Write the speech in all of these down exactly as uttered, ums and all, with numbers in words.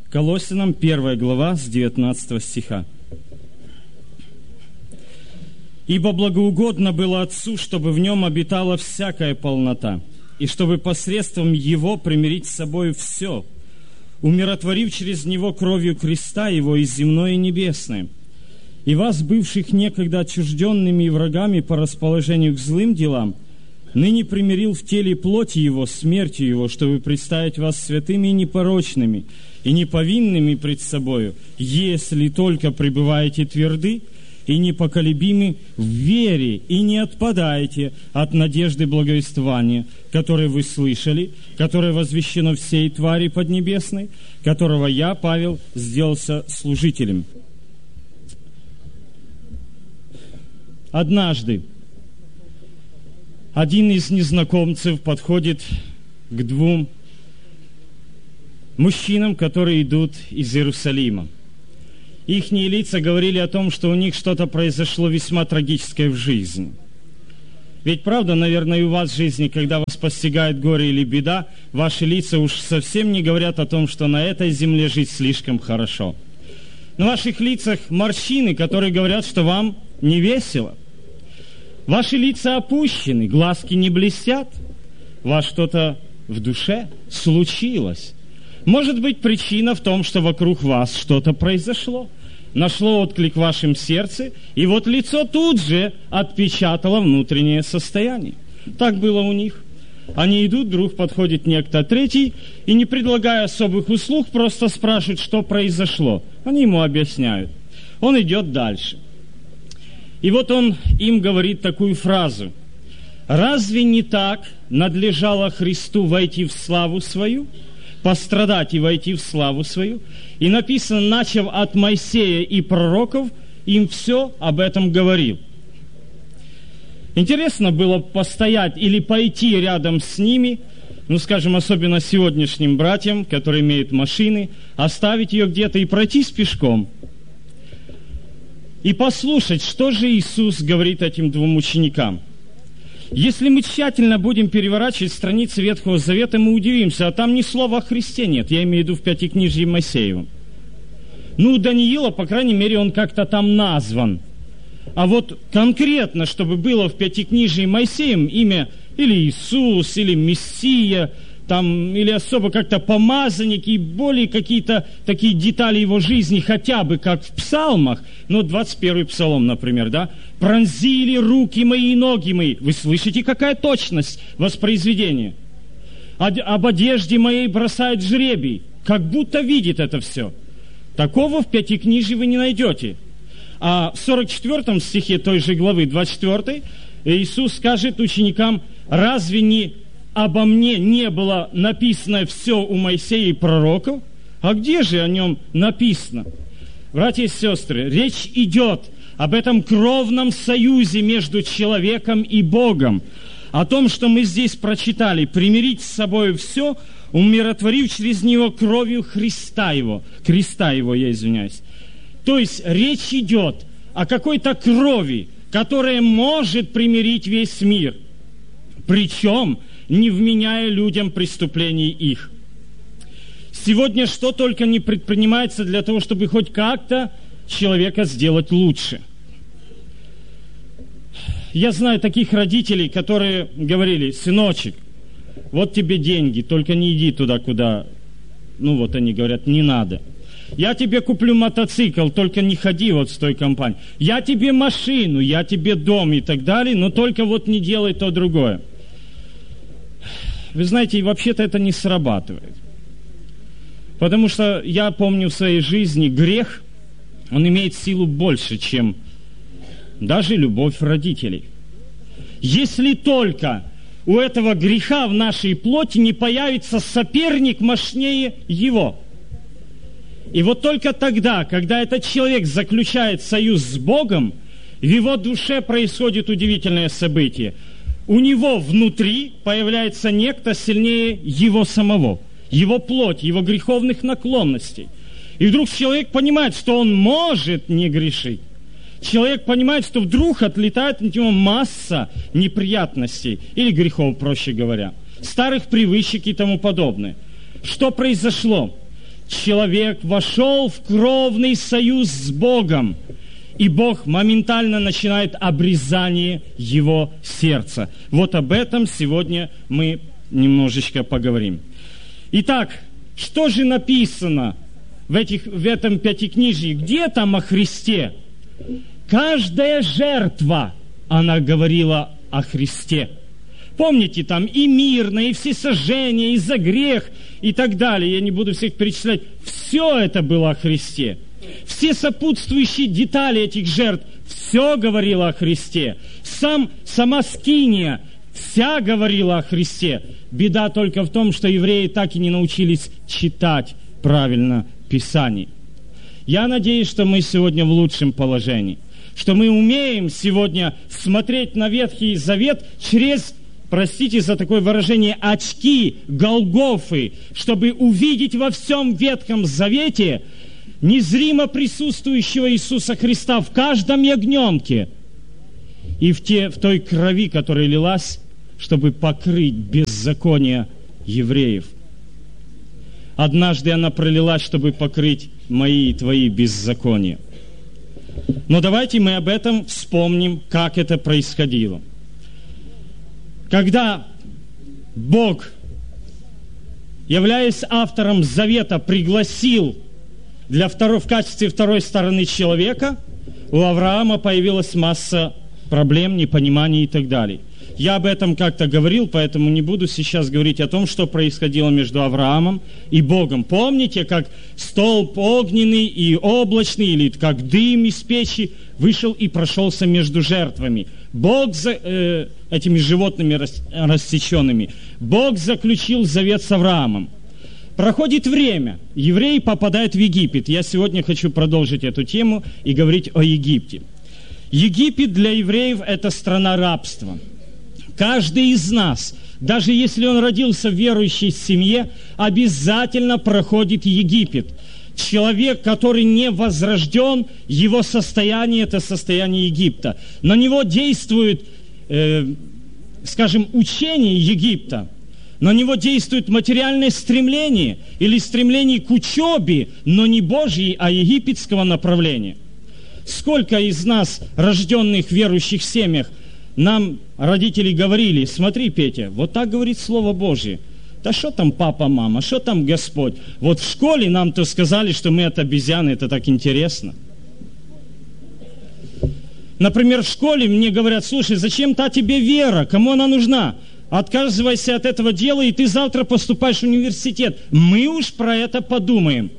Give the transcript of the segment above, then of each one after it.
Колоссянам первая глава с девятнадцатого стиха. «Ибо благоугодно было Отцу, чтобы в нем обитала всякая полнота, и чтобы посредством Его примирить с собой все, умиротворив через Него кровью креста Его и земное и небесное, и вас, бывших некогда отчужденными и врагами по расположению к злым делам, ныне примирил в теле плоти Его, смертью Его, чтобы представить вас святыми и непорочными, и неповинными пред собою, если только пребываете тверды и непоколебимы в вере, и не отпадаете от надежды благовествования, которое вы слышали, которое возвещено всей твари поднебесной, которого я, Павел, сделался служителем». Однажды один из незнакомцев подходит к двум мужчинам, которые идут из Иерусалима. Ихние лица говорили о том, что у них что-то произошло весьма трагическое в жизни. Ведь правда, наверное, и у вас в жизни, когда вас постигает горе или беда, ваши лица уж совсем не говорят о том, что на этой земле жить слишком хорошо. На ваших лицах морщины, которые говорят, что вам не весело. Ваши лица опущены, глазки не блестят. У вас что-то в душе случилось. Может быть, причина в том, что вокруг вас что-то произошло. Нашло отклик в вашем сердце, и вот лицо тут же отпечатало внутреннее состояние. Так было у них. Они идут, вдруг подходит некто третий, и, не предлагая особых услуг, просто спрашивает, что произошло. Они ему объясняют. Он идет дальше. И вот он им говорит такую фразу: «Разве не так надлежало Христу войти в славу свою, пострадать и войти в славу свою?» И написано, начав от Моисея и пророков, им все об этом говорил. Интересно было постоять или пойти рядом с ними, ну, скажем, особенно сегодняшним братьям, которые имеют машины, оставить ее где-то и пройтись пешком. И послушать, что же Иисус говорит этим двум ученикам. Если мы тщательно будем переворачивать страницы Ветхого Завета, мы удивимся, а там ни слова о Христе нет, я имею в виду в Пятикнижье Моисеевом. Ну, у Даниила, по крайней мере, он как-то там назван. А вот конкретно, чтобы было в Пятикнижье Моисеевом имя или Иисус, или Мессия, там, или особо как-то помазанник, и более какие-то такие детали его жизни, хотя бы как в псалмах, ну, двадцать первый псалом, например, да, «Пронзили руки мои и ноги мои». Вы слышите, какая точность воспроизведения? «Об одежде моей бросает жребий», как будто видит это все. Такого в Пятикнижье вы не найдете. А в сорок четвёртом стихе той же главы, двадцать четвёртой, Иисус скажет ученикам: «Разве не обо мне не было написано все у Моисея и пророков?» А где же о нем написано? Братья и сестры, речь идет об этом кровном союзе между человеком и Богом. О том, что мы здесь прочитали: примирить с собой все, умиротворив через него кровью Христа его. Креста его, я извиняюсь. То есть речь идет о какой-то крови, которая может примирить весь мир. Причем не вменяя людям преступлений их. Сегодня что только не предпринимается для того, чтобы хоть как-то человека сделать лучше. Я знаю таких родителей, которые говорили: «Сыночек, вот тебе деньги, только не иди туда, куда...» Ну вот они говорят: «Не надо. Я тебе куплю мотоцикл, только не ходи вот с той компанией. Я тебе машину, я тебе дом» и так далее, но только вот не делай то другое. Вы знаете, и вообще-то это не срабатывает. Потому что я помню в своей жизни, грех, он имеет силу больше, чем даже любовь родителей. Если только у этого греха в нашей плоти не появится соперник мощнее его. И вот только тогда, когда этот человек заключает союз с Богом, в его душе происходит удивительное событие. У него внутри появляется некто сильнее его самого, его плоти, его греховных наклонностей. И вдруг человек понимает, что он может не грешить. Человек понимает, что вдруг отлетает от него масса неприятностей, или грехов, проще говоря, старых привычек и тому подобное. Что произошло? человек вошел в кровный союз с Богом, и Бог моментально начинает обрезание его сердца. Вот об этом сегодня мы немножечко поговорим. Итак, что же написано в, этих, в этом пятикнижии? Где там о Христе? Каждая жертва, она говорила о Христе. Помните, там и мирное, и всесожжение, и за грех, и так далее. Я не буду всех перечислять. Все это было о Христе. Все сопутствующие детали этих жертв, все говорило о Христе. Сам, сама скиния вся говорила о Христе. Беда только в том, что евреи так и не научились читать правильно Писание. Я надеюсь, что мы сегодня в лучшем положении, что мы умеем сегодня смотреть на Ветхий Завет через, простите за такое выражение, очки Голгофы, чтобы увидеть во всем Ветхом Завете незримо присутствующего Иисуса Христа в каждом ягненке и в, те, в той крови, которая лилась, чтобы покрыть беззаконие евреев. Однажды она пролилась, чтобы покрыть мои и твои беззакония. Но давайте мы об этом вспомним, как это происходило. Когда Бог, являясь автором завета, пригласил для второй, в качестве второй стороны человека, у Авраама появилась масса проблем, непониманий и так далее. Я об этом как-то говорил, поэтому не буду сейчас говорить о том, что происходило между Авраамом и Богом. Помните, как столб огненный и облачный, или как дым из печи, вышел и прошелся между жертвами. Бог, за, э, этими животными рас, рассеченными, Бог заключил завет с Авраамом. Проходит время, евреи попадают в Египет. Я сегодня хочу продолжить эту тему и говорить о Египте. Египет для евреев – это страна рабства. Каждый из нас, даже если он родился в верующей семье, обязательно проходит Египет. Человек, который не возрожден, его состояние – это состояние Египта. На него действует, э, скажем, учение Египта. На него действует материальное стремление или стремление к учебе, но не Божьей, а египетского направления. Сколько из нас, рожденных в верующих семьях, нам родители говорили: смотри, Петя, вот так говорит Слово Божье. Да что там папа, мама, что там Господь? Вот в школе нам-то сказали, что мы это обезьяны, это так интересно. Например, в школе мне говорят: слушай, зачем-то тебе вера, кому она нужна? Отказывайся от этого дела, и ты завтра поступаешь в университет. Мы уж про это подумаем.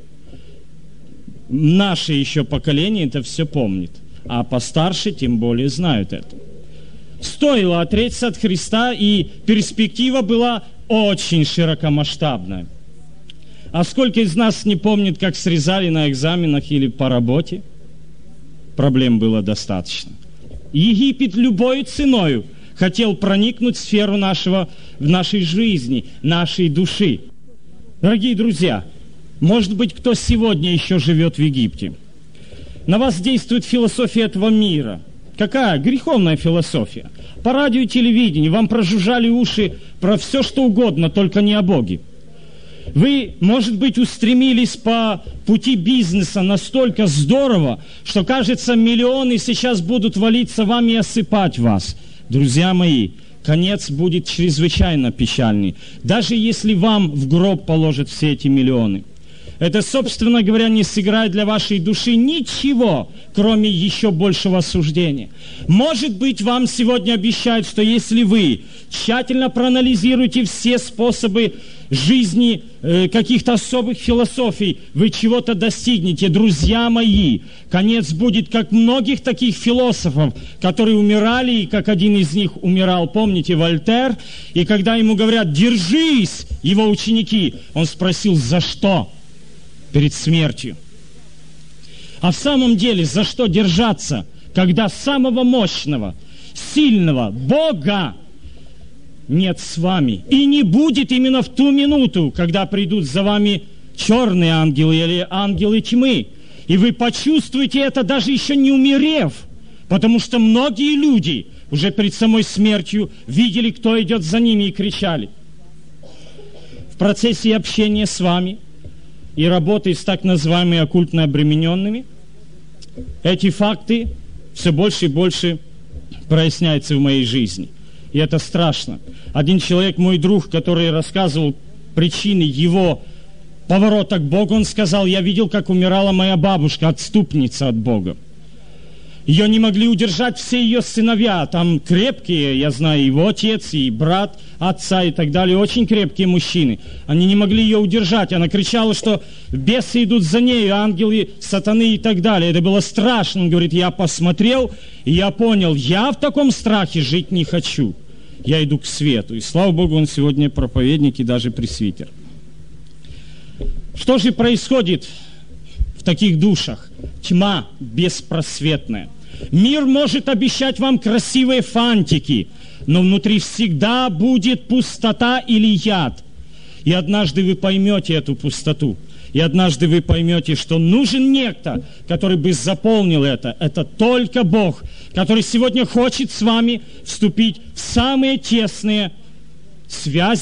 Наше еще поколение это все помнит, а постарше тем более знают это. Стоило отречься от Христа, и перспектива была очень широкомасштабная. А сколько из нас не помнит, как срезали на экзаменах или по работе? Проблем было достаточно. Египет любой ценою хотел проникнуть в сферу нашего, в нашей жизни, нашей души. Дорогие друзья, может быть, кто сегодня еще живет в Египте? На вас действует философия этого мира. Какая? Греховная философия. По радио и телевидению вам прожужжали уши про все, что угодно, только не о Боге. Вы, может быть, устремились по пути бизнеса настолько здорово, что, кажется, миллионы сейчас будут валиться вам и осыпать вас. Друзья мои, конец будет чрезвычайно печальный, даже если вам в гроб положат все эти миллионы. Это, собственно говоря, не сыграет для вашей души ничего, кроме еще большего осуждения. Может быть, вам сегодня обещают, что если вы тщательно проанализируете все способы жизни, э, каких-то особых философий, вы чего-то достигнете. Друзья мои, конец будет, как многих таких философов, которые умирали, и как один из них умирал, помните, Вольтер, и когда ему говорят: «Держись!» его ученики, он спросил: «За что?» Перед смертью. А в самом деле, за что держаться, когда самого мощного, сильного Бога нет с вами? И не будет именно в ту минуту, когда придут за вами черные ангелы или ангелы тьмы. И вы почувствуете это, даже еще не умерев, потому что многие люди уже перед самой смертью видели, кто идет за ними, и кричали. В процессе общения с вами и работой с так называемыми оккультно обремененными, эти факты все больше и больше проясняются в моей жизни. И это страшно. Один человек, мой друг, который рассказывал причины его поворота к Богу, он сказал: я видел, как умирала моя бабушка, отступница от Бога. Ее не могли удержать все ее сыновья, там крепкие, я знаю, его отец, и брат отца и так далее, очень крепкие мужчины. Они не могли ее удержать, она кричала, что бесы идут за нею, ангелы, сатаны и так далее. Это было страшно, он говорит, я посмотрел, и я понял, я в таком страхе жить не хочу. Я иду к свету, и слава Богу, он сегодня проповедник и даже пресвитер. Что же происходит в таких душах? Тьма беспросветная. Мир может обещать вам красивые фантики, но внутри всегда будет пустота или яд. И однажды вы поймете эту пустоту. И однажды вы поймете, что нужен некто, который бы заполнил это. Это только Бог, который сегодня хочет с вами вступить в самые тесные связи.